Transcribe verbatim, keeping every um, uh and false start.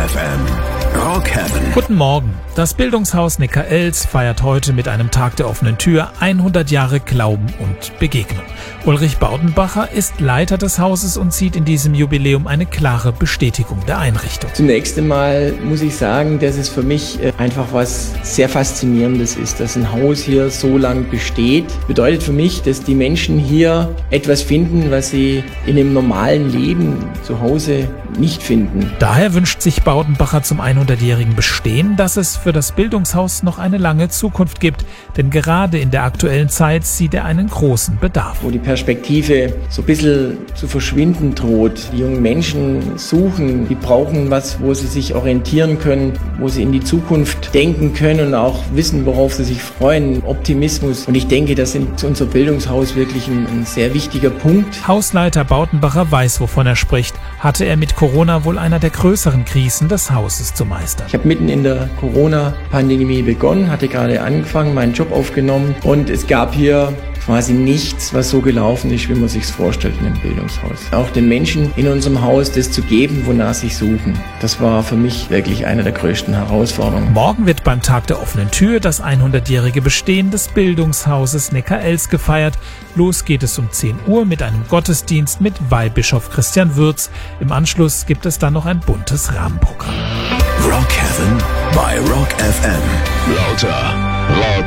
F M. Rock Heaven. Guten Morgen. Das Bildungshaus Neckarelz feiert heute mit einem Tag der offenen Tür hundert Jahre Glauben und Begegnung. Ulrich Baudenbacher ist Leiter des Hauses und sieht in diesem Jubiläum eine klare Bestätigung der Einrichtung. Zunächst einmal muss ich sagen, dass es für mich einfach was sehr Faszinierendes ist, dass ein Haus hier so lang besteht. Bedeutet für mich, dass die Menschen hier etwas finden, was sie in dem normalen Leben zu Hause nicht finden. Daher wünscht sich Baudenbacher zum hundertjährigen Bestehen, dass es für das Bildungshaus noch eine lange Zukunft gibt, denn gerade in der aktuellen Zeit sieht er einen großen Bedarf. Wo die Perspektive so ein bisschen zu verschwinden droht. Die jungen Menschen suchen, die brauchen was, wo sie sich orientieren können, wo sie in die Zukunft denken können und auch wissen, worauf sie sich freuen. Optimismus. Und ich denke, das ist unser Bildungshaus wirklich ein, ein sehr wichtiger Punkt. Hausleiter Baudenbacher weiß, wovon er spricht. Hatte er mit Corona wohl einer der größeren Krisen des Hauses zu meistern. Ich habe mitten in der Corona-Pandemie begonnen, hatte gerade angefangen, meinen Job aufgenommen und es gab hier quasi nichts, was so gelaufen ist, wie man sich's vorstellt in einem Bildungshaus. Auch den Menschen in unserem Haus das zu geben, wonach sie suchen. Das war für mich wirklich eine der größten Herausforderungen. Morgen wird beim Tag der offenen Tür das hundertjährige Bestehen des Bildungshauses Neckarelz gefeiert. Los geht es um zehn Uhr mit einem Gottesdienst mit Weihbischof Christian Würz. Im Anschluss gibt es dann noch ein buntes Rahmenprogramm. Rock Heaven bei Rock F M. Lauter, laut